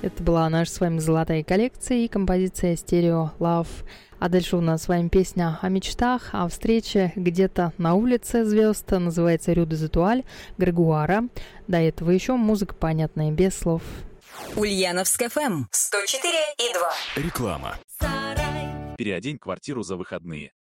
Это была наша с вами золотая коллекция и композиция «Stereo Love». А дальше у нас с вами песня о мечтах, о встрече где-то на улице звезд. Называется «Рю де Зетуаль» Грегуара. До этого еще музыка понятная, без слов. Ульяновск ФМ 104,2. Реклама. Переодень квартиру за выходные.